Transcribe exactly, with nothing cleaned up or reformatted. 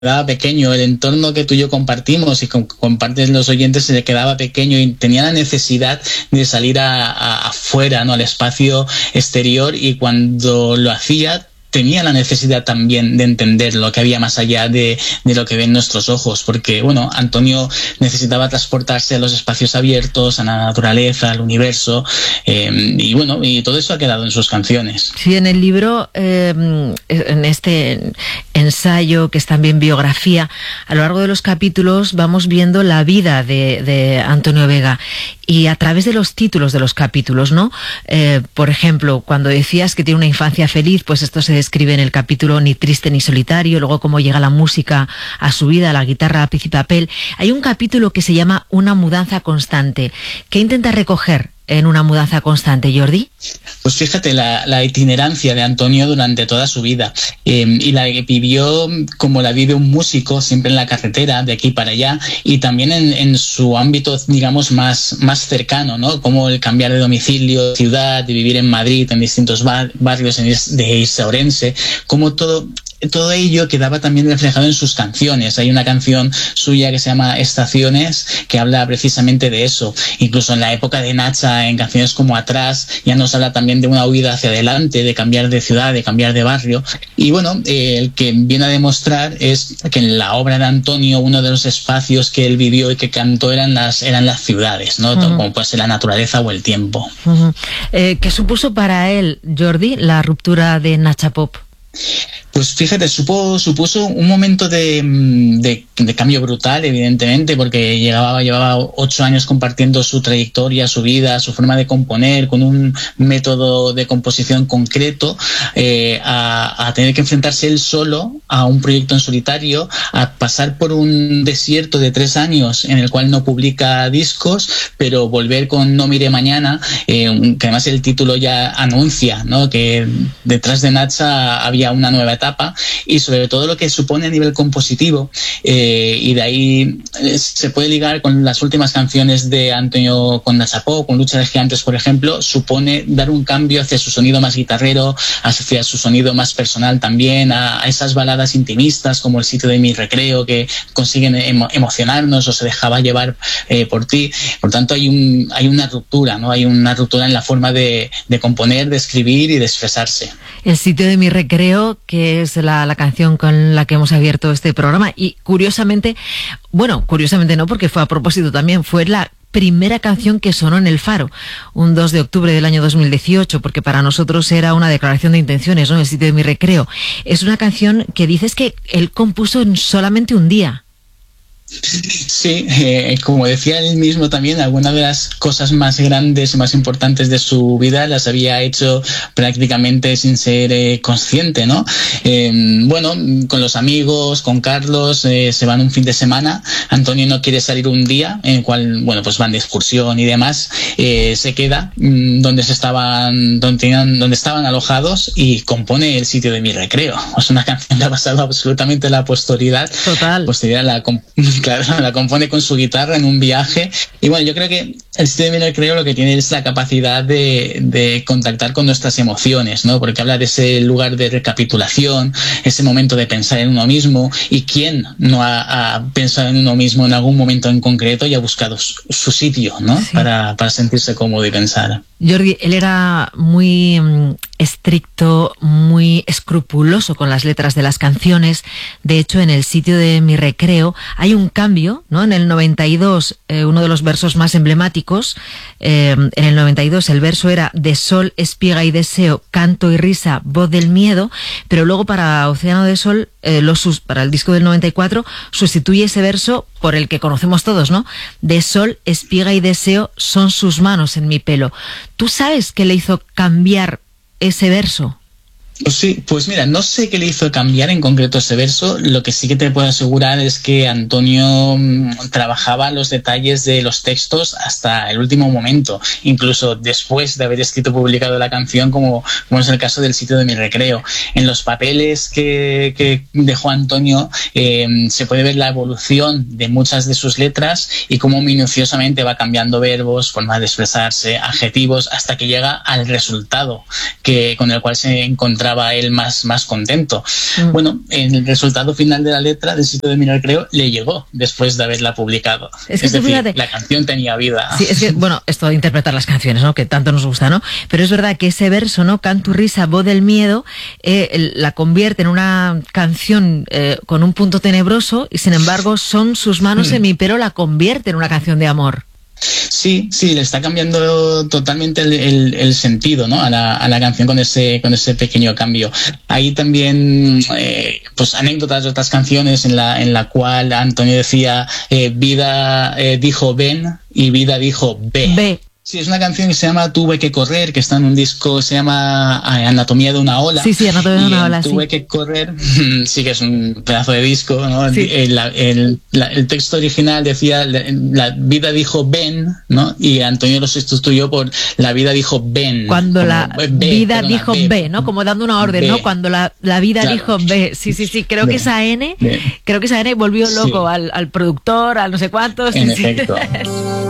quedaba pequeño, el entorno que tú y yo compartimos y con, compartes los oyentes se le quedaba pequeño y tenía la necesidad de salir a, a, afuera, ¿no? Al espacio exterior, y cuando lo hacía tenía la necesidad también de entender lo que había más allá de, de lo que ven nuestros ojos, porque, bueno, Antonio necesitaba transportarse a los espacios abiertos, a la naturaleza, al universo, eh, y bueno, y todo eso ha quedado en sus canciones. Sí, en el libro, eh, en este ensayo, que es también biografía, a lo largo de los capítulos vamos viendo la vida de, de Antonio Vega, y a través de los títulos de los capítulos, ¿no? Eh, por ejemplo, cuando decías que tiene una infancia feliz, pues esto se describe en el capítulo Ni triste ni solitario, luego cómo llega la música a su vida, la guitarra, lápiz y papel. Hay un capítulo que se llama Una mudanza constante. ¿Qué intenta recoger en Una mudanza constante, Jordi? Pues fíjate, la, la itinerancia de Antonio durante toda su vida, eh, y la que vivió como la vive un músico, siempre en la carretera, de aquí para allá, y también en, en su ámbito, digamos, más, más cercano, ¿no? Como el cambiar de domicilio, ciudad, de vivir en Madrid, en distintos bar, barrios de irse a Orense, como todo... Todo ello quedaba también reflejado en sus canciones. Hay una canción suya que se llama Estaciones, que habla precisamente de eso. Incluso en la época de Nacha, en canciones como Atrás, ya nos habla también de una huida hacia adelante, de cambiar de ciudad, de cambiar de barrio. Y bueno, eh, el que viene a demostrar es que en la obra de Antonio, uno de los espacios que él vivió y que cantó eran las, eran las ciudades, ¿no? Uh-huh. Como puede ser la naturaleza o el tiempo. Uh-huh. Eh, ¿Qué supuso para él, Jordi, la ruptura de Nacha Pop? Pues fíjate, supo, supuso un momento de, de, de cambio brutal, evidentemente, porque llevaba, llevaba ocho años compartiendo su trayectoria, su vida, su forma de componer, con un método de composición concreto, eh, a, a tener que enfrentarse él solo a un proyecto en solitario, a pasar por un desierto de tres años en el cual no publica discos, pero volver con No mire mañana, eh, que además el título ya anuncia, ¿no? Que detrás de Nacha había una nueva etapa, y sobre todo lo que supone a nivel compositivo, eh, y de ahí eh, se puede ligar con las últimas canciones de Antonio con Nacha Pop, con Lucha de Gigantes, por ejemplo, supone dar un cambio hacia su sonido más guitarrero, hacia su sonido más personal también, a, a esas baladas intimistas como El sitio de mi recreo, que consiguen emo emocionarnos, o Se dejaba llevar eh, por ti. Por tanto, hay un hay una ruptura, ¿no? Hay una ruptura en la forma de, de componer, de escribir y de expresarse. El sitio de mi recreo, que es la, la canción con la que hemos abierto este programa, y curiosamente, bueno, curiosamente no, porque fue a propósito también, fue la primera canción que sonó en El Faro, un dos de octubre del año dos mil dieciocho, porque para nosotros era una declaración de intenciones, ¿no? El sitio de mi recreo. Es una canción que dices que él compuso en solamente un día. Sí, eh, como decía él mismo también, algunas de las cosas más grandes y más importantes de su vida las había hecho prácticamente sin ser eh, consciente, ¿no? Eh, bueno, con los amigos, con Carlos, eh, se van un fin de semana. Antonio no quiere salir un día, en el cual, bueno, pues van de excursión y demás. Eh, se queda mmm, donde se estaban, donde, tenían, donde estaban alojados, y compone El sitio de mi recreo. Es una canción que ha pasado absolutamente la posteridad. Total. Posteridad la Claro, la compone con su guitarra en un viaje. Y bueno, yo creo que El sitio de mi recreo lo que tiene es la capacidad de, de contactar con nuestras emociones, ¿no? Porque habla de ese lugar de recapitulación, ese momento de pensar en uno mismo. ¿Y quién no ha, ha pensado en uno mismo en algún momento en concreto y ha buscado su, su sitio, ¿no? Sí. Para, para sentirse cómodo y pensar. Jordi, él era muy um, estricto, muy escrupuloso con las letras de las canciones. De hecho, en El sitio de mi recreo hay un cambio, ¿no? En el noventa y dos, eh, uno de los versos más emblemáticos, eh, en el noventa y dos el verso era de sol, espiga y deseo, canto y risa, voz del miedo, pero luego para Océano de Sol, eh, los sus, para el disco del noventa y cuatro, sustituye ese verso por el que conocemos todos, ¿no? De sol, espiga y deseo son sus manos en mi pelo. ¿Tú sabes qué le hizo cambiar ese verso? Sí, pues mira, no sé qué le hizo cambiar en concreto ese verso. Lo que sí que te puedo asegurar es que Antonio mmm, trabajaba los detalles de los textos hasta el último momento, incluso después de haber escrito y publicado la canción, como, como es el caso del sitio de mi recreo. En los papeles que, que dejó Antonio eh, se puede ver la evolución de muchas de sus letras y cómo minuciosamente va cambiando verbos, formas de expresarse, adjetivos, hasta que llega al resultado que con el cual se encontraba encontraba él más, más contento. Mm. Bueno, en el resultado final de la letra del sitio de mi recreo le llegó después de haberla publicado. Es, que es decir, fíjate, la canción tenía vida. Sí, es que, bueno, esto de interpretar las canciones, ¿no? Que tanto nos gusta, ¿no? Pero es verdad que ese verso, ¿no? Canturrisa, voz del miedo, eh, la convierte en una canción eh, con un punto tenebroso y, sin embargo, son sus manos mm. en mi pelo, la convierte en una canción de amor. Sí, sí, le está cambiando totalmente el, el, el sentido, ¿no? a, la, a la canción con ese, con ese pequeño cambio. Hay también eh, pues anécdotas de otras canciones en la, en la cual Antonio decía eh, vida eh, dijo ven y vida dijo ve. Ve. Sí, es una canción que se llama Tuve que correr, que está en un disco, se llama Anatomía de una ola. Sí, sí, Anatomía de una ola, Tuve sí. que correr, sí que es un pedazo de disco, ¿no? Sí. El, el, la, el texto original decía, la, la vida dijo ven, ¿no? Y Antonio lo sustituyó por la vida dijo ven. Cuando la ve, vida perdona, dijo ve, ve, ¿no? Como dando una orden, ve. ¿no? Cuando la, la vida Claro. dijo ve. Sí, sí, sí, creo ve. que esa N, ve. creo que esa N volvió loco sí. al, al productor, al no sé cuántos. En sí, efecto. Sí.